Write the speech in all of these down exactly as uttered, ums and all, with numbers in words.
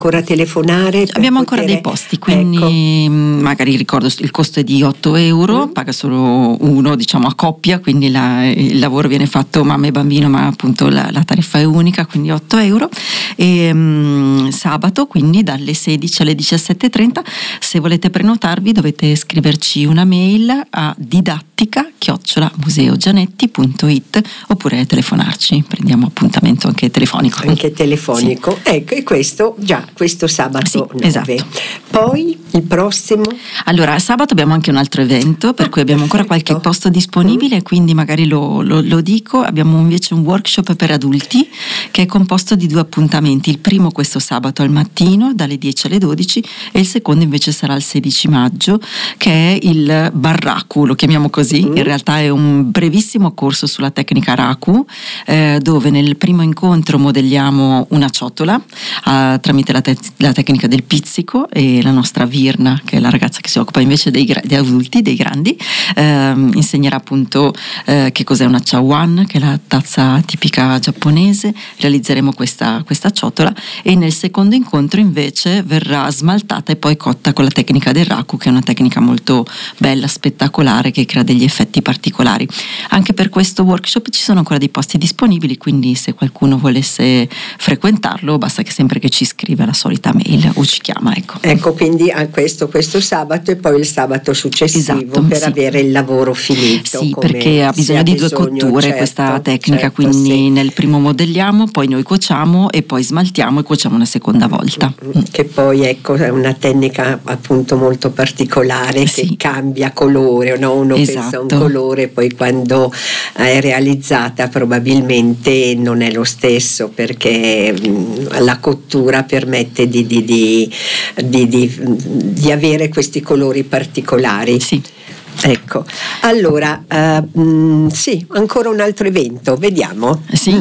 ancora telefonare? Abbiamo ancora dei posti, quindi ecco. Magari ricordo il costo è di otto euro, mm. paga solo uno, diciamo a coppia, quindi la, il lavoro viene fatto mamma e bambino, ma appunto la, la tariffa è unica, quindi otto euro. E um, sabato quindi dalle sedici alle diciassette e trenta, se volete prenotarvi dovete scriverci una mail a didattica chiocciola museogianetti punto it oppure telefonarci, prendiamo appuntamento anche telefonico. Anche telefonico, sì. Ecco, e questo già questo sabato sì, nove. Esatto. Poi il prossimo? Allora, sabato abbiamo anche un altro evento, per cui abbiamo ancora qualche posto disponibile, mm. quindi magari lo, lo, lo dico. Abbiamo invece un workshop per adulti che è composto di due appuntamenti. Il primo questo sabato al mattino dalle dieci alle dodici e il secondo invece sarà il sedici maggio, che è il Barracu, lo chiamiamo così. Mm. In realtà è un brevissimo corso sulla tecnica Raku, eh, dove nel primo incontro modelliamo una ciotola eh, tramite la, te- la tecnica del pizzico, e la nostra Virna, che è la ragazza che si occupa invece dei, gra- dei adulti, dei grandi, eh, insegnerà appunto eh, che cos'è una chawan, che è la tazza tipica giapponese. Realizzeremo questa, questa ciotola, e nel secondo incontro invece verrà smaltata e poi cotta con la tecnica del Raku, che è una tecnica molto bella, spettacolare, che crea degli effetti particolari. Anche per questo workshop ci sono ancora dei posti disponibili, quindi se qualcuno volesse frequentarlo basta che sempre che ci scrive la solita mail o ci chiama, ecco. Ecco, quindi a questo, questo sabato e poi il sabato successivo, esatto, per sì. avere il lavoro finito. Sì, perché ha bisogno di due bisogno, cotture, certo, questa tecnica, certo, quindi sì. nel primo modelliamo, poi noi cuociamo e poi smaltiamo e cuociamo una seconda volta. Che poi ecco è una tecnica appunto molto particolare, sì. che cambia colore, no? Uno esatto. pensa a un colore, poi quando è realizzata probabilmente non è lo stesso, perché la cottura permette di, di, di, di, di, di avere questi colori particolari. Sì. Ecco, allora uh, mh, sì, ancora un altro evento, vediamo. Sì.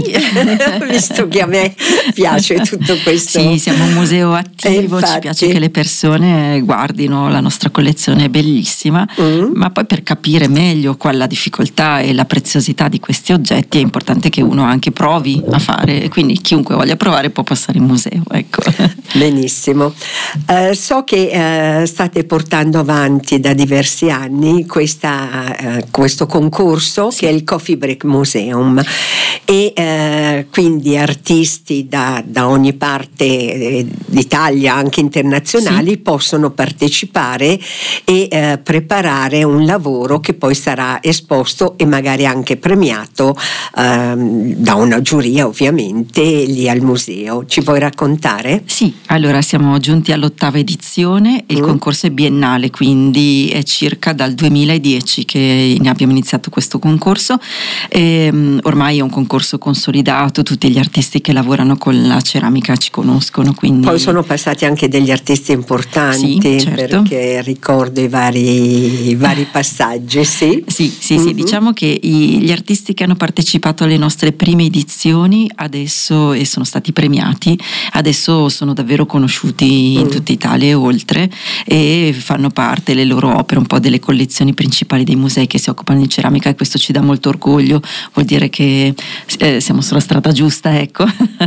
Visto che a me piace tutto questo. Sì, siamo un museo attivo, infatti, ci piace che le persone guardino la nostra collezione, è bellissima, mm. ma poi per capire meglio qual è la difficoltà e la preziosità di questi oggetti è importante che uno anche provi a fare, e quindi chiunque voglia provare può passare in museo, ecco. Benissimo. Uh, so che uh, state portando avanti da diversi anni Questa, eh, questo concorso, sì. che è il Coffee Break Museum, e eh, quindi artisti da, da ogni parte eh, d'Italia, anche internazionali, sì. possono partecipare e eh, preparare un lavoro che poi sarà esposto e magari anche premiato eh, da una giuria, ovviamente, lì al museo. Ci vuoi raccontare? Sì, allora siamo giunti all'ottava edizione, il mm. concorso è biennale, quindi è circa dal duemiladieci che ne abbiamo iniziato questo concorso, e, um, ormai è un concorso consolidato, tutti gli artisti che lavorano con la ceramica ci conoscono, quindi... Poi sono passati anche degli artisti importanti, sì, certo. perché ricordo i vari, i vari passaggi, sì? Sì, sì, mm-hmm. sì, diciamo che i, gli artisti che hanno partecipato alle nostre prime edizioni adesso e sono stati premiati, adesso sono davvero conosciuti in mm. tutta Italia e oltre, e fanno parte le loro opere un po' delle collezioni principali dei musei che si occupano di ceramica, e questo ci dà molto orgoglio, vuol dire che eh, siamo sulla strada giusta, ecco.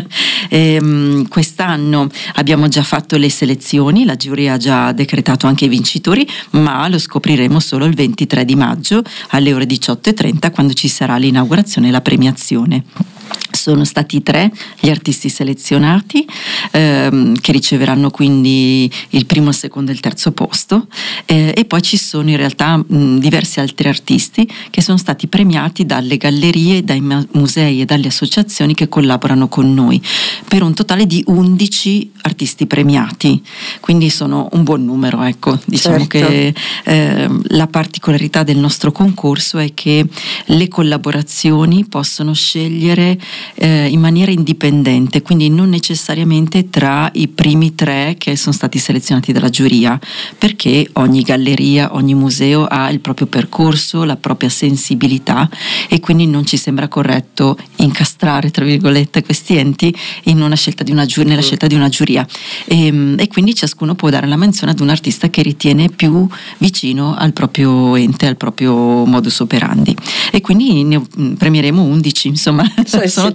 e, um, quest'anno abbiamo già fatto le selezioni, la giuria ha già decretato anche i vincitori, ma lo scopriremo solo il ventitré di maggio alle ore diciotto e trenta, quando ci sarà l'inaugurazione e la premiazione. Sono stati tre gli artisti selezionati, ehm, che riceveranno quindi il primo, il secondo e il terzo posto, eh, e poi ci sono in realtà mh, diversi altri artisti che sono stati premiati dalle gallerie, dai musei e dalle associazioni che collaborano con noi, per un totale di undici artisti premiati, quindi sono un buon numero, ecco. Diciamo certo. che eh, la particolarità del nostro concorso è che le collaborazioni possono scegliere Eh, in maniera indipendente, quindi non necessariamente tra i primi tre che sono stati selezionati dalla giuria, perché ogni galleria, ogni museo ha il proprio percorso, la propria sensibilità, e quindi non ci sembra corretto incastrare, tra virgolette, questi enti in una scelta di una giu- nella scelta di una giuria, e, e quindi ciascuno può dare la menzione ad un artista che ritiene più vicino al proprio ente, al proprio modus operandi, e quindi ne premieremo undici, insomma. Cioè, sono siete,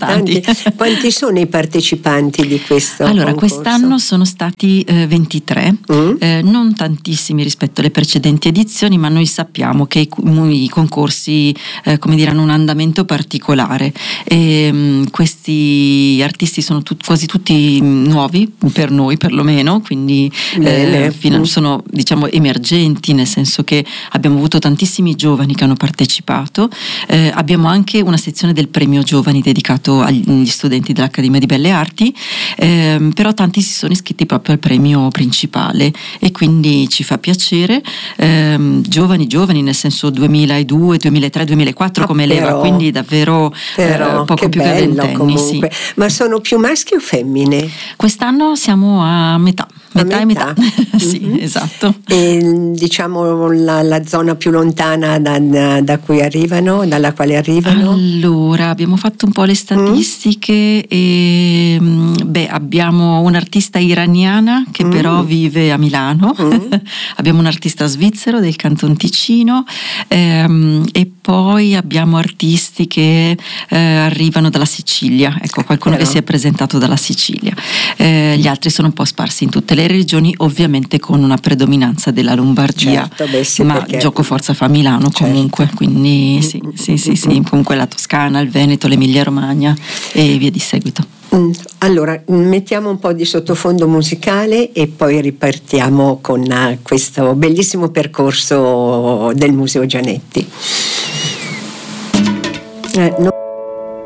tanti. Quanti sono i partecipanti di questo Allora, concorso? quest'anno sono stati eh, ventitré, mm. eh, non tantissimi rispetto alle precedenti edizioni, ma noi sappiamo che i, i concorsi eh, come dire, hanno un andamento particolare e mh, questi artisti sono tut, quasi tutti nuovi per noi perlomeno, quindi eh, fino, sono diciamo emergenti, nel senso che abbiamo avuto tantissimi giovani che hanno partecipato, eh, abbiamo anche una sezione del premio giovani dedicato agli studenti dell'Accademia di Belle Arti, eh, però tanti si sono iscritti proprio al premio principale e quindi ci fa piacere, eh, giovani giovani nel senso duemiladue, duemilatré, duemilaquattro ah, come però, leva, quindi davvero però, eh, poco che più che ventenni. Sì. Ma sono più maschi o femmine? Quest'anno siamo a metà. Metà, metà. e metà. Sì, mm-hmm. esatto. E diciamo la, la zona più lontana da, da, da cui arrivano, dalla quale arrivano? Allora, abbiamo fatto un po' le statistiche mm. e beh, abbiamo un'artista iraniana che mm. però vive a Milano, mm. abbiamo un artista svizzero del Canton Ticino ehm, e poi abbiamo artisti che eh, arrivano dalla Sicilia, ecco, qualcuno però. che si è presentato dalla Sicilia. Eh, gli altri sono un po' sparsi in tutte le regioni, ovviamente con una predominanza della Lombardia, certo, beh, sì, ma perché... gioco forza fa Milano certo. comunque, quindi sì, sì, sì, sì, comunque la Toscana, il Veneto, l'Emilia Romagna e via di seguito. Allora, mettiamo un po' di sottofondo musicale e poi ripartiamo con questo bellissimo percorso del Museo Gianetti. Eh, no.